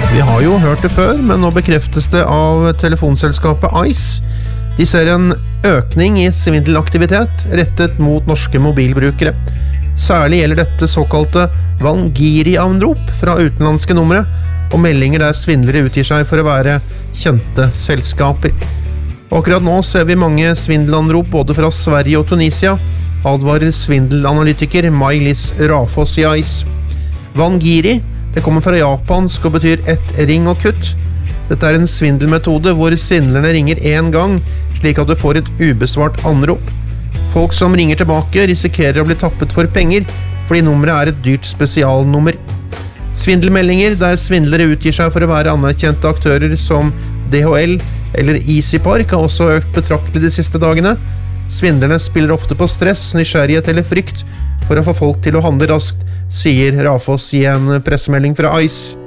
Vi har jo hørt det før, men nå bekreftes det av telefonselskapet ICE. De ser en økning i svindelaktivitet rettet mot norske mobilbrukere. Særlig gjelder dette såkalte Vangiri-anrop fra utenlandske numre, og meldinger der svindlere utgir seg for å være kjente selskaper. Akkurat nå ser vi mange svindelanrop både fra Sverige og Tunisia, advarer svindelanalytiker Maj-Lis Rafoss i ICE. Vangiri, det kommer fra japansk og betyr ett ring og kutt. Dette er en svindelmetode hvor svindlerne ringer en gang, slik at du får et ubesvart anrop. Folk som ringer tilbake risikerer å bli tappet for penger, fordi nummeret er et dyrt spesialnummer. Svindelmeldinger der svindlere utgir seg for å være anerkjente aktører som DHL eller EasyPark har også økt betraktelig de siste dagene. Svindlerne spiller ofte på stress, nysgjerrighet eller frykt for å få folk til å handle raskt, sier Rafoss i en pressemelding fra ICE.